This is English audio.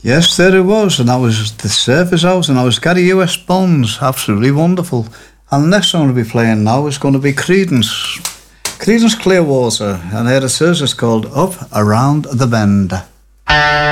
Yes, there it was, and that was the Surface House, and that was Gary U.S. Bonds, absolutely wonderful. And the next song we'll be playing now is going to be Creedence Clearwater, and here it is, it's called Up Around the Bend.